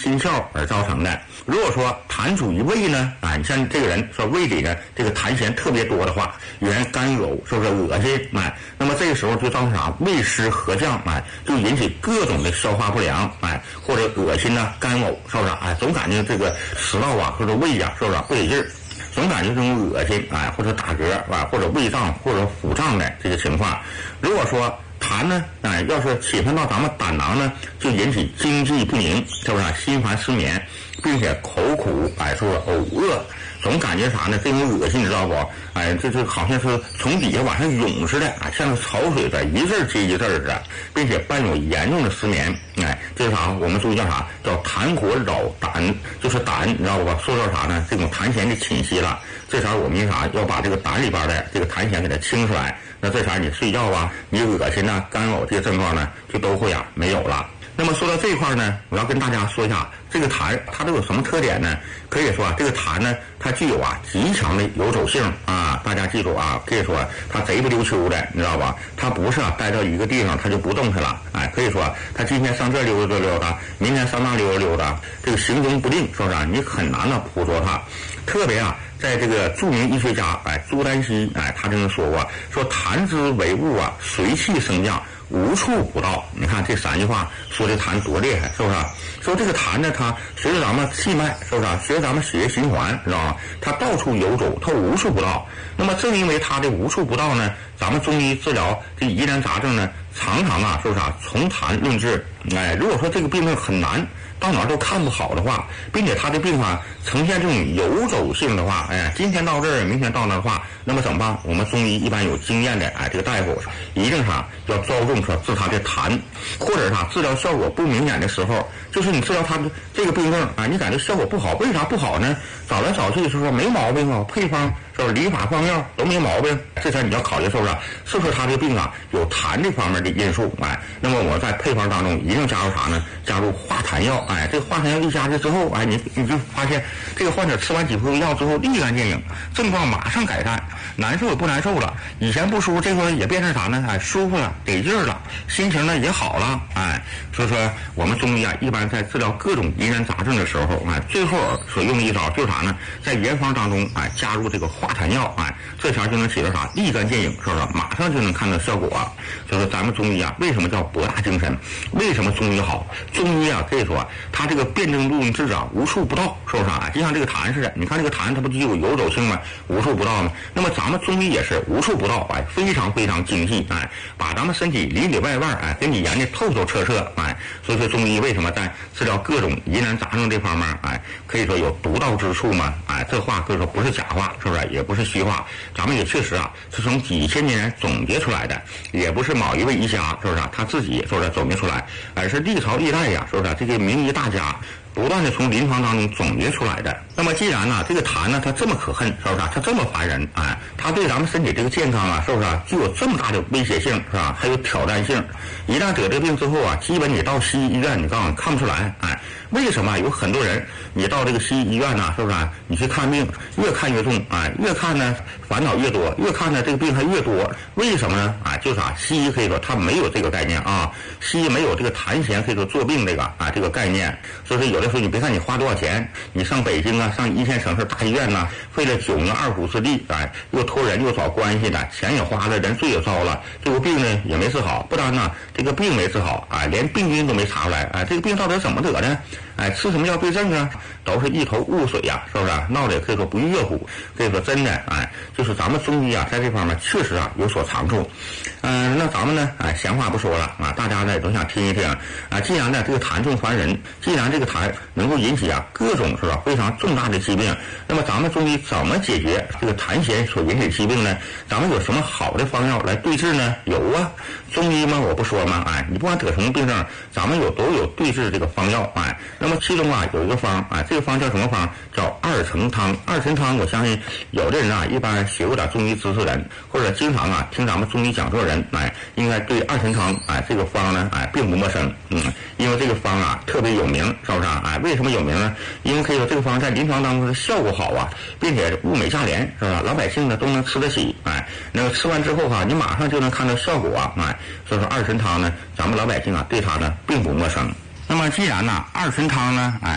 心窍而造成的。如果说痰属于胃呢，你像这个人说胃里呢这个痰涎特别多的话，有人干呕，是不是恶心？那么这个时候就造成啥？胃湿合降，就引起各种的消化不良，或者恶心啊、干呕，是不是？总感觉这个食道或者胃是不是不得劲儿？总感觉这种恶心，或者打嗝，或者胃胀或者腹胀的这个情况。如果说痰呢，要是侵犯到咱们胆囊呢，就引起经济不宁，是不是？心烦失眠，并且口苦，是不是呕恶？总感觉啥呢？这种恶心你知道不？这好像是从底下往上涌似的，像是潮水的一阵接一阵似的，并且伴有严重的失眠。这是啥？我们注意叫啥？叫痰火扰胆，就是胆，你知道不？受到啥呢？这种痰涎的侵袭了。这啥？我们要把这个胆里边的这个痰涎给它清出来。那这啥？你睡觉你恶心干呕这些症状呢，就都会没有了。那么说到这一块呢，我要跟大家说一下，这个痰它都有什么特点呢？可以说这个痰呢，它具有极强的游走性大家记住可以说它贼不溜秋的，你知道吧？它不是待到一个地方它就不动弹了，可以说它今天上这溜达溜达，明天上那溜达溜达，这个行踪不定，是不是？你很难捕捉它。特别在这个著名医学家朱丹溪他这么说过，说痰之为物随气升降，无处不到。你看这3句话说的痰多厉害，是不是？说这个痰呢，它随着咱们气脉，是不是？随着咱们血液循环，知道吗？它到处游走，它无处不到。那么正因为它的无处不到呢，咱们中医治疗这疑难杂症呢，常常是不是从痰论治？如果说这个病症很难，到哪儿都看不好的话，并且他的病呈现这种游走性的话，今天到这儿，明天到那儿的话，那么怎么办？我们中医一般有经验的这个大夫一定要着重治他的痰，或者治疗效果不明显的时候，就是你治疗他的这个病症你感觉效果不好，为啥不好呢？找来找去是说没毛病配方是不是理法放药都没毛病？这才你要考虑是不是他这个病有痰这方面的因素那么我在配方当中一定加入啥呢？加入化痰药这个化痰药一加入之后你就发现这个患者吃完几副药之后立竿见影，症状马上改善，难受也不难受了，以前不舒服这会儿也变成啥呢？舒服了，得劲儿了，心情呢也好了所以说我们中医一般在治疗各种疑难杂症的时候最后所用的一招就是啥呢？在原方当中加入这个化痰药这条就能起到啥？立竿见影，是不是？马上就能看到效果就是咱们中医为什么叫博大精深？为什么中医好？中医可以说它这个辨证论治无处不到，是不是就像这个痰似的，你看这个痰它不就有游走性吗？无处不到吗？那么咱们中医也是无处不到非常非常精细把咱们身体里里外外给你研究透透彻彻所以说中医为什么在治疗各种疑难杂症这方面可以说有独到之处嘛这话可以说不是假话，是不是？也不是虚话，咱们也确实是从几千年总结出来的，也不是某一位医家是不是他自己是不是总结出来，而是历朝历代是不是这个名医大家不断的从临床当中总结出来的。那么既然这个痰它这么可恨，是不是？它这么烦人它对咱们身体这个健康是不是具有这么大的威胁性，是吧？还有挑战性。一旦得这病之后基本你到西医医院你看不出来为什么有很多人你到这个西医医院是不是你去看病越看越重越看呢烦恼越多，越看呢这个病还越多？为什么呢就是西医可以说它没有这个概念西医没有这个痰涎可以说做病这个概念。所以说有的时候你别看你花多少钱，你上北京上一线城市大医院费了9牛2虎之力又托人又找关系的，钱也花了，人罪也遭了，这个病呢也没治好，不但这个病没治好连病因都没查出来这个病到底怎么得的吃什么药对症都是一头雾水是不是？闹得也可以说不亦乐乎。可以说真的就是咱们中医在这方面确实有所长处那咱们呢闲话不说了大家呢都想听一听既然这个痰重烦人，既然这个痰能够引起各种是吧非常重大的疾病，那么咱们中医怎么解决这个痰涎所引起的疾病呢？咱们有什么好的方药来对治呢？有中医嘛我不说嘛你不管得什么病症，咱们都有对治这个方药那么其中有一个方这个方叫什么方？叫二陈汤。二陈汤我相信有的人一般学过点中医知识人，或者经常听咱们中医讲座人应该对二陈汤这个方呢并不陌生因为这个方特别有名，是不是为什么有名呢？因为可以说这个方在临床当中的效果好并且物美价廉，是吧？老百姓呢都能吃得起那个吃完之后你马上就能看到效果所以说二陈汤呢咱们老百姓对它呢并不陌生。那么既然二陈汤呢